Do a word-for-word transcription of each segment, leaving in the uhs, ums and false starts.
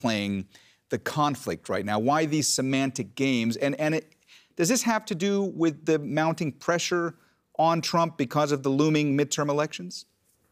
playing the conflict right now? Why these semantic games? And, and it, does this have to do with the mounting pressure on Trump because of the looming midterm elections?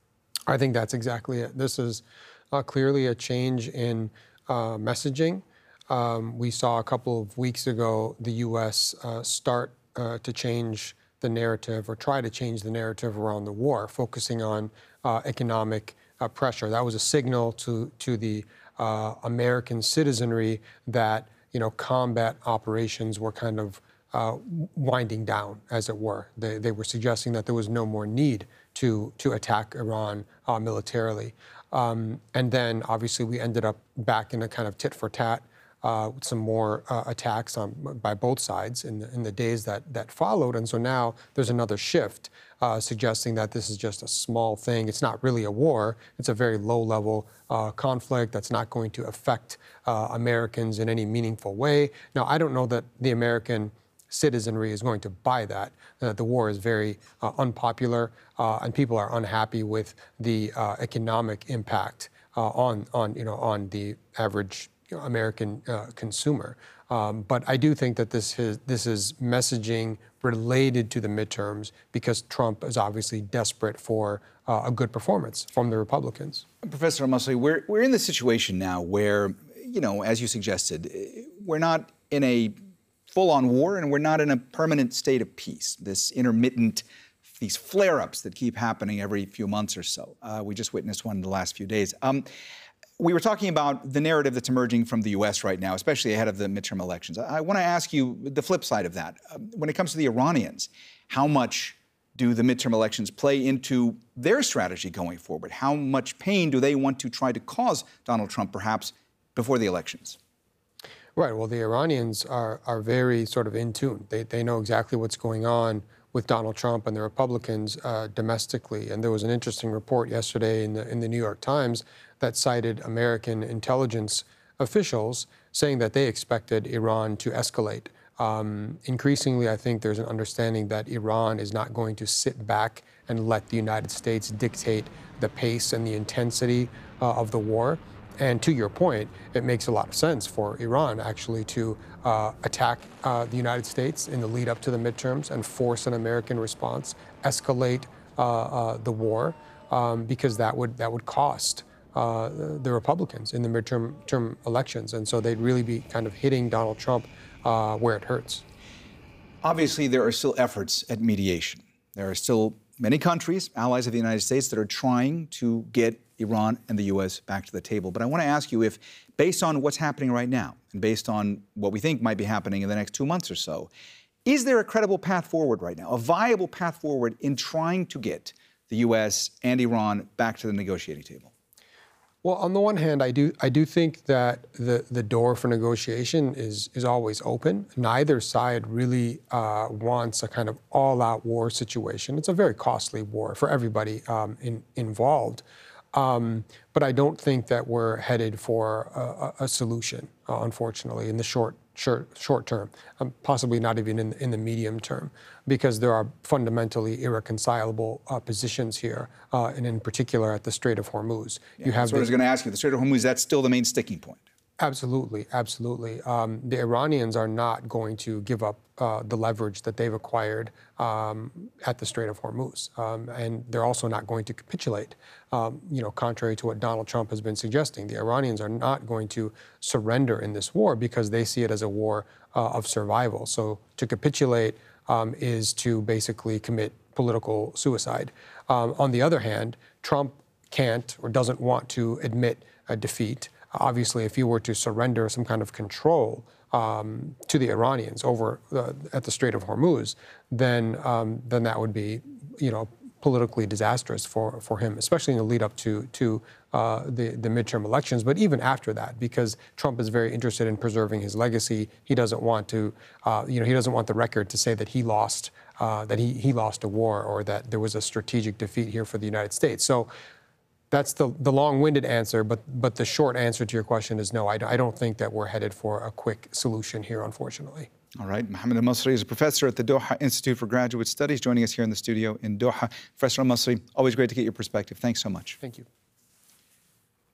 I think that's exactly it. This is uh, clearly a change in uh, messaging. Um, we saw a couple of weeks ago the U S uh, start uh, to change the narrative or try to change the narrative around the war, focusing on uh, economic uh, pressure. That was a signal to, to the uh, American citizenry that, you know, combat operations were kind of uh, winding down, as it were. They, they were suggesting that there was no more need to, to attack Iran uh, militarily. Um, and then, obviously, we ended up back in a kind of tit for tat Uh, with some more uh, attacks on, by both sides in the, in the days that, that followed. And so now there's another shift uh, suggesting that this is just a small thing. It's not really a war. It's a very low-level uh, conflict that's not going to affect uh, Americans in any meaningful way. Now, I don't know that the American citizenry is going to buy that. Uh, the war is very uh, unpopular, uh, and people are unhappy with the uh, economic impact uh, on, on, you know, on the average American uh, consumer. Um, but I do think that this is, this is messaging related to the midterms because Trump is obviously desperate for uh, a good performance from the Republicans. Professor al-Masri, we're, we're in the situation now where, you know, as you suggested, we're not in a full-on war and we're not in a permanent state of peace. This intermittent, these flare-ups that keep happening every few months or so. Uh, we just witnessed one in the last few days. Um, We were talking about the narrative that's emerging from the U S right now, especially ahead of the midterm elections. I, I want to ask you the flip side of that. Um, when it comes to the Iranians, how much do the midterm elections play into their strategy going forward? How much pain do they want to try to cause Donald Trump, perhaps, before the elections? Right. Well, the Iranians are, are very sort of in tune. They, they know exactly what's going on with Donald Trump and the Republicans uh, domestically. And there was an interesting report yesterday in the, in the New York Times that cited American intelligence officials saying that they expected Iran to escalate. Um, increasingly, I think there's an understanding that Iran is not going to sit back and let the United States dictate the pace and the intensity uh, of the war. And to your point, it makes a lot of sense for Iran actually to uh, attack uh, the United States in the lead up to the midterms and force an American response, escalate uh, uh, the war, um, because that would that would cost Uh, the Republicans in the midterm term elections. And so they'd really be kind of hitting Donald Trump uh, where it hurts. Obviously, there are still efforts at mediation. There are still many countries, allies of the United States, that are trying to get Iran and the U S back to the table. But I want to ask you if, based on what's happening right now, and based on what we think might be happening in the next two months or so, is there a credible path forward right now, a viable path forward in trying to get the U S and Iran back to the negotiating table? Well, on the one hand, I do I do think that the, the door for negotiation is is always open. Neither side really uh, wants a kind of all-out war situation. It's a very costly war for everybody um, in, involved. Um, but I don't think that we're headed for a, a solution, uh, unfortunately, in the short short, short term, um, possibly not even in, in the medium term, because there are fundamentally irreconcilable uh, positions here, uh, and in particular at the Strait of Hormuz. Yeah, you have that's what I was going to ask you. The Strait of Hormuz, that's still the main sticking point. Absolutely, absolutely. Um, the Iranians are not going to give up uh, the leverage that they've acquired um, at the Strait of Hormuz, um, and they're also not going to capitulate. Um, you know, contrary to what Donald Trump has been suggesting, the Iranians are not going to surrender in this war because they see it as a war uh, of survival. So to capitulate um, is to basically commit political suicide. Um, on the other hand, Trump can't or doesn't want to admit a defeat. Obviously, if you were to surrender some kind of control um, to the Iranians over uh, at the Strait of Hormuz, then um, then that would be, you know, politically disastrous for, for him, especially in the lead up to to uh, the the midterm elections. But even after that, because Trump is very interested in preserving his legacy, he doesn't want to, uh, you know, he doesn't want the record to say that he lost uh, that he he lost a war or that there was a strategic defeat here for the United States. So. That's the, the long-winded answer, but but the short answer to your question is no. I, I don't think that we're headed for a quick solution here, unfortunately. All right. Mohammed al-Masri is a professor at the Doha Institute for Graduate Studies, joining us here in the studio in Doha. Professor al-Masri, always great to get your perspective. Thanks so much. Thank you.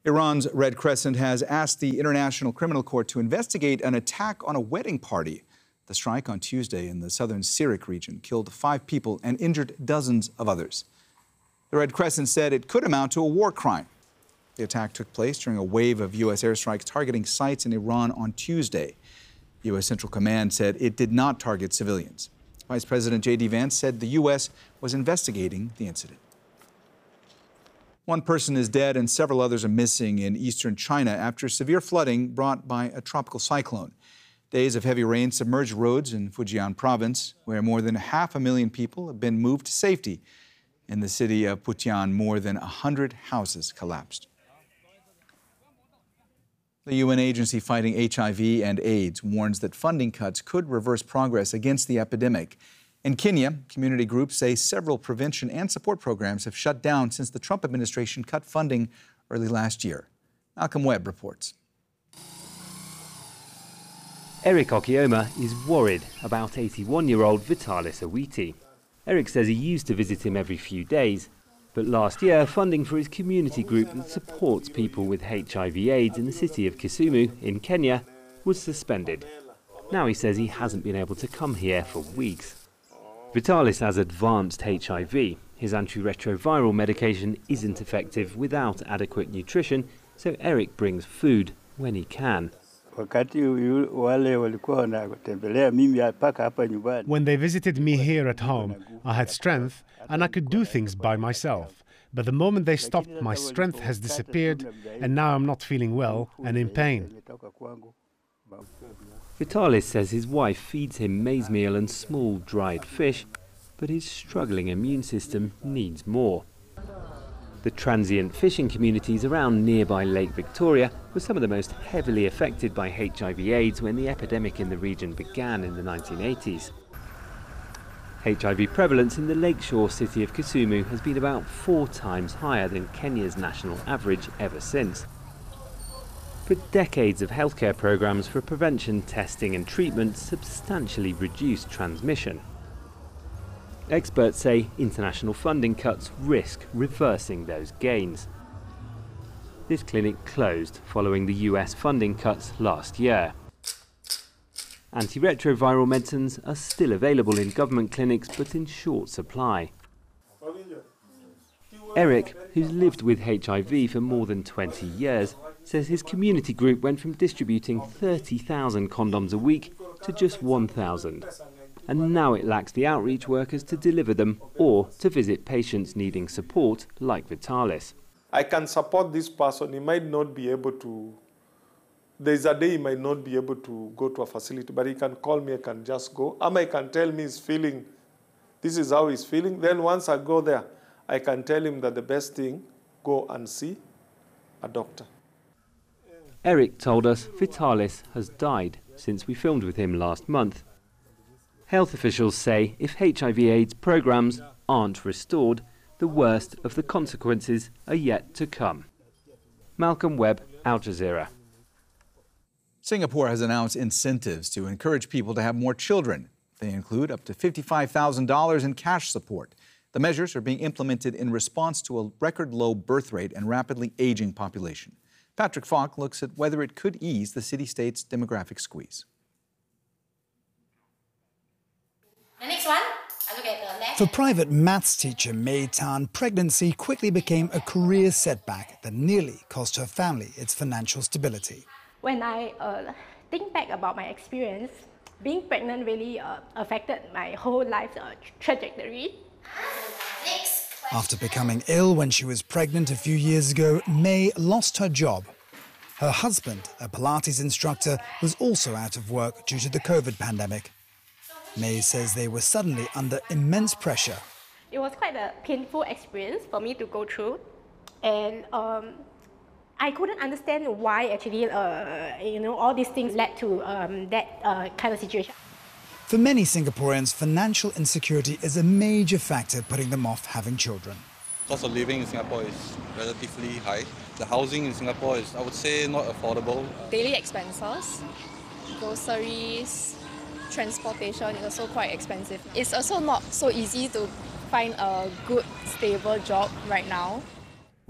Iran's Red Crescent has asked the International Criminal Court to investigate an attack on a wedding party. The strike on Tuesday in the southern Sirik region killed five people and injured dozens of others. The Red Crescent said it could amount to a war crime. The attack took place during a wave of U S airstrikes targeting sites in Iran on Tuesday. U S Central Command said it did not target civilians. Vice President J D Vance said the U S was investigating the incident. One person is dead and several others are missing in eastern China after severe flooding brought by a tropical cyclone. Days of heavy rain submerged roads in Fujian province, where more than half a million people have been moved to safety. In the city of Putian, more than one hundred houses collapsed. The U N agency fighting H I V and AIDS warns that funding cuts could reverse progress against the epidemic. In Kenya, community groups say several prevention and support programs have shut down since the Trump administration cut funding early last year. Malcolm Webb reports. Eric Okioma is worried about eighty-one-year-old Vitalis Awiti. Eric says he used to visit him every few days, but last year funding for his community group that supports people with H I V AIDS in the city of Kisumu in Kenya was suspended. Now he says he hasn't been able to come here for weeks. Vitalis has advanced H I V. His antiretroviral medication isn't effective without adequate nutrition, so Eric brings food when he can. When they visited me here at home, I had strength and I could do things by myself. But the moment they stopped, my strength has disappeared and now I'm not feeling well and in pain. Vitalis says his wife feeds him maize meal and small dried fish, but his struggling immune system needs more. The transient fishing communities around nearby Lake Victoria were some of the most heavily affected by H I V AIDS when the epidemic in the region began in the nineteen eighties. H I V prevalence in the lakeshore city of Kisumu has been about four times higher than Kenya's national average ever since. But decades of healthcare programs for prevention, testing and treatment substantially reduced transmission. Experts say international funding cuts risk reversing those gains. This clinic closed following the U S funding cuts last year. Antiretroviral medicines are still available in government clinics but in short supply. Eric, who's lived with H I V for more than twenty years, says his community group went from distributing thirty thousand condoms a week to just one thousand. And now it lacks the outreach workers to deliver them or to visit patients needing support like Vitalis. I can support this person. He might not be able to, there's a day he might not be able to go to a facility, but he can call me, I can just go. Or he can tell me he's feeling, this is how he's feeling. Then once I go there, I can tell him that the best thing, go and see a doctor. Eric told us Vitalis has died since we filmed with him last month. Health officials say if H I V AIDS programs aren't restored, the worst of the consequences are yet to come. Malcolm Webb, Al Jazeera. Singapore has announced incentives to encourage people to have more children. They include up to fifty-five thousand dollars in cash support. The measures are being implemented in response to a record low birth rate and rapidly aging population. Patrick Falk looks at whether it could ease the city-state's demographic squeeze. The next one, I look at the left. For private maths teacher May Tan, pregnancy quickly became a career setback that nearly cost her family its financial stability. When I uh, think back about my experience, being pregnant really uh, affected my whole life uh, trajectory. Next. After becoming ill when she was pregnant a few years ago, May lost her job. Her husband, a Pilates instructor, was also out of work due to the COVID pandemic. May says they were suddenly under immense pressure. It was quite a painful experience for me to go through, and um, I couldn't understand why actually, uh, you know, all these things led to um, that uh, kind of situation. For many Singaporeans, financial insecurity is a major factor putting them off having children. Cost of living in Singapore is relatively high. The housing in Singapore is, I would say, not affordable. Daily expenses, groceries, transportation is also quite expensive. It's also not so easy to find a good, stable job right now.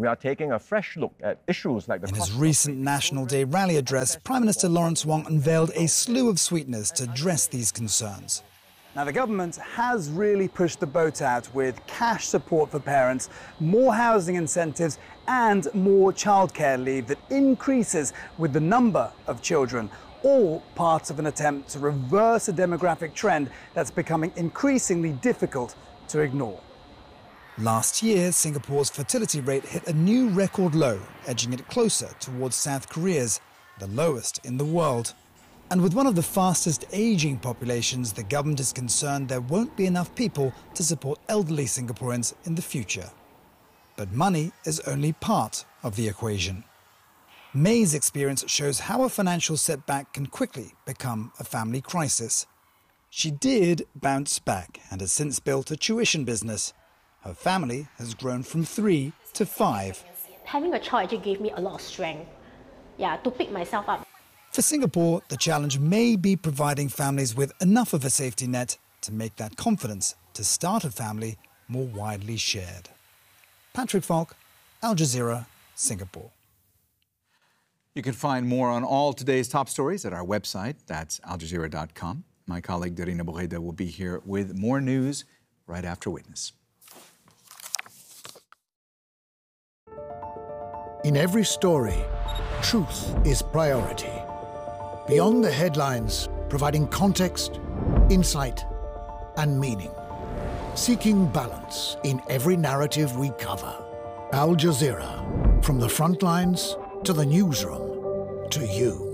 We are taking a fresh look at issues like the In cost his of recent National Day rally address, Prime Minister Lawrence Wong unveiled a slew of sweeteners to address these concerns. Now, the government has really pushed the boat out with cash support for parents, more housing incentives, and more childcare leave that increases with the number of children, all parts of an attempt to reverse a demographic trend that's becoming increasingly difficult to ignore. Last year, Singapore's fertility rate hit a new record low, edging it closer towards South Korea's, the lowest in the world. And with one of the fastest aging populations, the government is concerned there won't be enough people to support elderly Singaporeans in the future. But money is only part of the equation. May's experience shows how a financial setback can quickly become a family crisis. She did bounce back and has since built a tuition business. Her family has grown from three to five. Having a child actually gave me a lot of strength, yeah, to pick myself up. For Singapore, the challenge may be providing families with enough of a safety net to make that confidence to start a family more widely shared. Patrick Falk, Al Jazeera, Singapore. You can find more on all today's top stories at our website. That's al jazeera dot com. My colleague Darina Bouheda will be here with more news right after Witness. In every story, truth is priority. Beyond the headlines, providing context, insight, and meaning. Seeking balance in every narrative we cover. Al Jazeera, from the front lines to the newsroom to you.